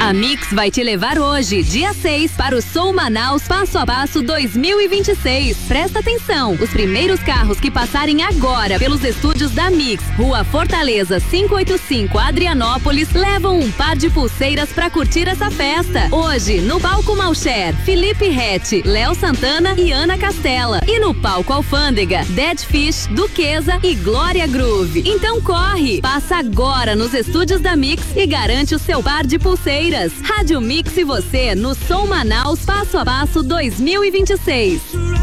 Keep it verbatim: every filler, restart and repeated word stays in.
A Mix vai te levar hoje, dia seis, para o Som Manaus Passo a Passo dois mil e vinte e seis. Presta atenção, os primeiros carros que passarem agora pelos estúdios da Mix, Rua Fortaleza quinhentos e oitenta e cinco, Adrianópolis, levam um par de pulseiras para curtir essa festa. Hoje, no palco Malcher, Felipe Rett, Léo Santana e Ana Castela. E no palco Alfândega, Dead Fish, Duquesa e Glória Groove. Então corre, passa agora nos estúdios da Mix e garante o seu par de pulseiras. Rádio Mix e você no Som Manaus Passo a Passo dois mil e vinte e seis.